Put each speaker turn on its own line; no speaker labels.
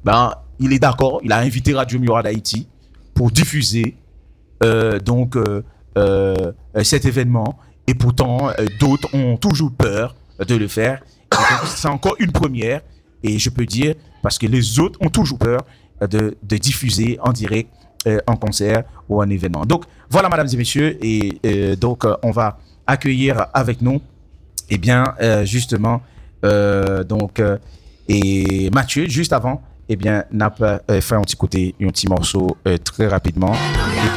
il est d'accord, il a invité Radio Miroir d'Haïti pour diffuser cet événement. Et pourtant, d'autres ont toujours peur de le faire. Et donc, c'est encore une première. Et je peux dire, parce que les autres ont toujours peur de diffuser en direct, en concert ou en événement. Donc, voilà, mesdames et messieurs. Et on va accueillir avec nous, justement, et Mathieu, juste avant, n'a pas fait un petit morceau très rapidement.